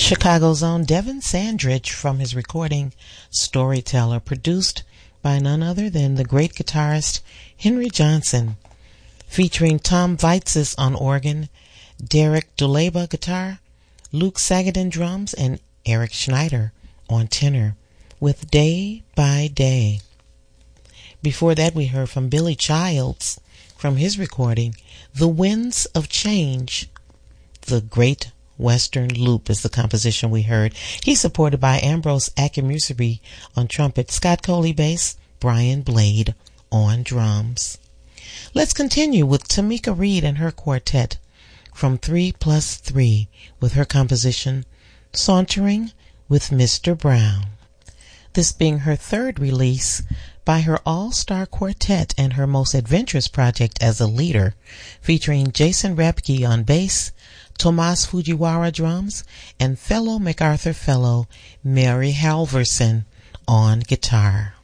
Chicago's own Devin Sandridge from his recording Storyteller, produced by none other than the great guitarist Henry Johnson, featuring Tom Vaitzes on organ, Derek Duleba guitar, Luke Sagadin drums, and Eric Schneider on tenor, with Day by Day. Before that, we heard from Billy Childs from his recording The Winds of Change. The Great Western Loop is the composition we heard. He's supported by Ambrose Akinmusire on trumpet, Scott Coley bass, Brian Blade on drums. Let's continue with Tamika Reed and her quartet from 3+3 with her composition Sauntering with Mr. Brown. This being her third release by her all-star quartet and her most adventurous project as a leader, featuring Jason Repke on bass, Tomas Fujiwara drums, and fellow MacArthur Fellow Mary Halverson on guitar.